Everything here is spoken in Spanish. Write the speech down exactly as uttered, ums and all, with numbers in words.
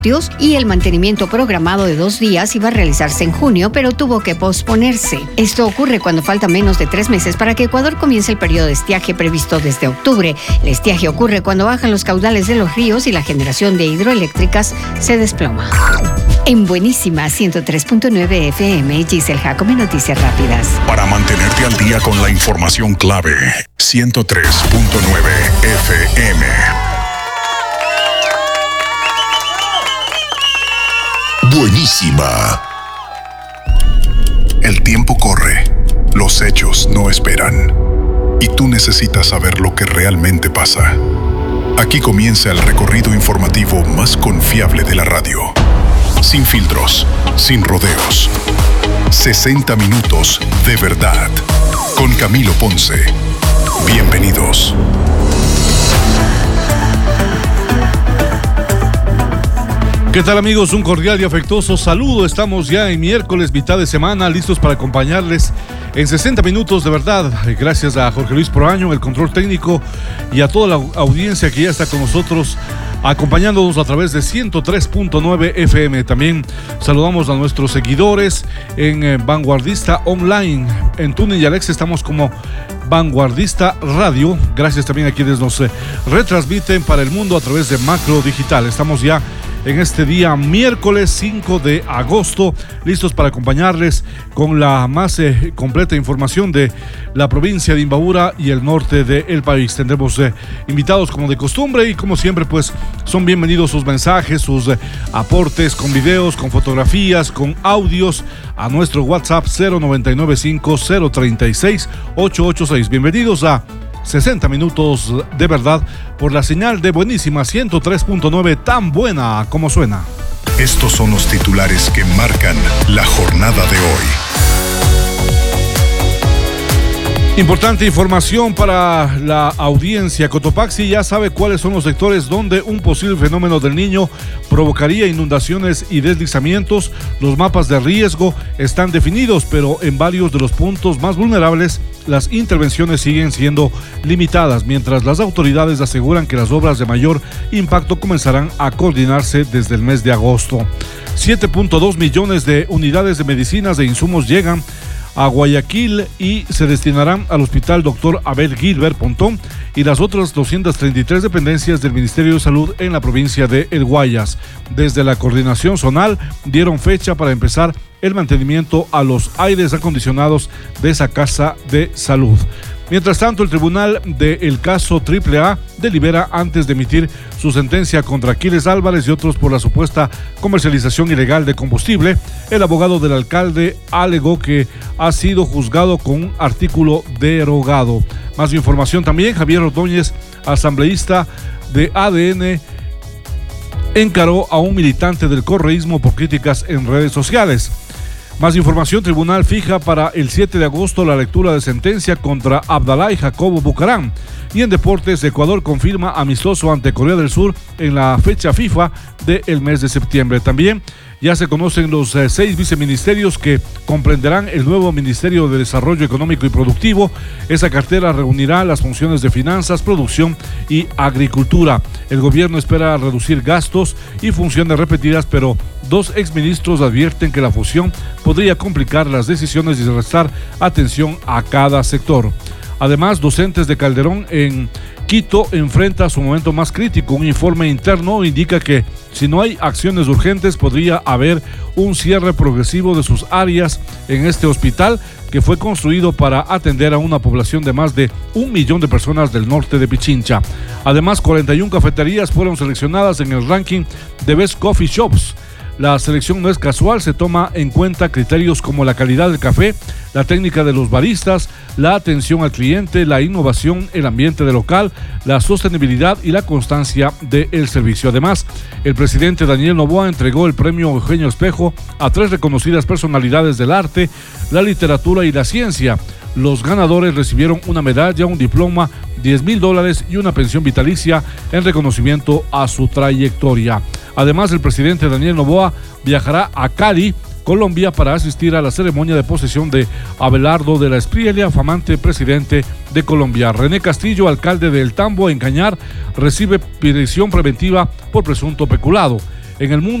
y el mantenimiento programado de dos días iba a realizarse en junio, pero tuvo que posponerse. Esto ocurre cuando falta menos de tres meses para que Ecuador comience el periodo de estiaje previsto desde octubre. El estiaje ocurre cuando bajan los caudales de los ríos y la generación de hidroeléctricas se desploma. En Buenísima ciento tres punto nueve F M, Giselle Jacome, Noticias Rápidas. Para mantenerte al día con la información clave, ciento tres punto nueve F M. Buenísima. El tiempo corre, los hechos no esperan, y tú necesitas saber lo que realmente pasa. Aquí comienza el recorrido informativo más confiable de la radio. Sin filtros, sin rodeos. sesenta minutos de verdad. Con Camilo Ponce. Bienvenidos. ¿Qué tal, amigos? Un cordial y afectuoso saludo. Estamos ya en miércoles, mitad de semana, listos para acompañarles en sesenta minutos de verdad. Gracias a Jorge Luis Proaño, el control técnico, y a toda la audiencia que ya está con nosotros, acompañándonos a través de ciento tres punto nueve F M. También saludamos a nuestros seguidores en eh, Vanguardista Online. En TuneIn y Alexa estamos como Vanguardista Radio. Gracias también a quienes nos eh, retransmiten para el mundo a través de Macro Digital. Estamos ya en este día miércoles cinco de agosto, listos para acompañarles con la más eh, completa información de la provincia de Imbabura y el norte del país. Tendremos eh, invitados como de costumbre, y como siempre pues son bienvenidos sus mensajes, sus eh, aportes con videos, con fotografías, con audios a nuestro WhatsApp cero nueve nueve cinco cero tres seis ocho ocho seis. Bienvenidos a sesenta minutos de verdad por la señal de Buenísima ciento tres punto nueve, tan buena como suena. Estos son los titulares que marcan la jornada de hoy. Importante información para la audiencia. Cotopaxi ya sabe cuáles son los sectores donde un posible fenómeno del Niño provocaría inundaciones y deslizamientos. Los mapas de riesgo están definidos, pero en varios de los puntos más vulnerables las intervenciones siguen siendo limitadas, mientras las autoridades aseguran que las obras de mayor impacto comenzarán a coordinarse desde el mes de agosto. siete punto dos millones de unidades de medicinas e insumos llegan a Guayaquil y se destinarán al Hospital Doctor Abel Gilbert Pontón y las otras doscientas treinta y tres dependencias del Ministerio de Salud en la provincia de El Guayas. Desde la coordinación zonal dieron fecha para empezar el mantenimiento a los aires acondicionados de esa casa de salud. Mientras tanto, el tribunal del caso triple A delibera antes de emitir su sentencia contra Aquiles Álvarez y otros por la supuesta comercialización ilegal de combustible. El abogado del alcalde alegó que ha sido juzgado con un artículo derogado. Más información también. Javier Ordóñez, asambleísta de A D N, encaró a un militante del correísmo por críticas en redes sociales. Más información. Tribunal fija para el siete de agosto la lectura de sentencia contra Abdalá y Jacobo Bucaram. Y en deportes, Ecuador confirma amistoso ante Corea del Sur en la fecha FIFA del mes de septiembre. También ya se conocen los eh, seis viceministerios que comprenderán el nuevo Ministerio de Desarrollo Económico y Productivo. Esa cartera reunirá las funciones de finanzas, producción y agricultura. El gobierno espera reducir gastos y funciones repetidas, pero dos exministros advierten que la fusión podría complicar las decisiones y restar atención a cada sector. Además, docentes de Calderón en Quito enfrenta su momento más crítico. Un informe interno indica que si no hay acciones urgentes podría haber un cierre progresivo de sus áreas en este hospital que fue construido para atender a una población de más de un millón de personas del norte de Pichincha. Además, cuarenta y una cafeterías fueron seleccionadas en el ranking de Best Coffee Shops. La selección no es casual, se toma en cuenta criterios como la calidad del café, la técnica de los baristas, la atención al cliente, la innovación, el ambiente del local, la sostenibilidad y la constancia del servicio. Además, el presidente Daniel Noboa entregó el premio Eugenio Espejo a tres reconocidas personalidades del arte, la literatura y la ciencia. Los ganadores recibieron una medalla, un diploma, diez mil dólares y una pensión vitalicia en reconocimiento a su trayectoria. Además, el presidente Daniel Noboa viajará a Cali, Colombia, para asistir a la ceremonia de posesión de Abelardo de la Espriella, flamante presidente de Colombia. René Castillo, alcalde de El Tambo, en Cañar, recibe prisión preventiva por presunto peculado. En el mundo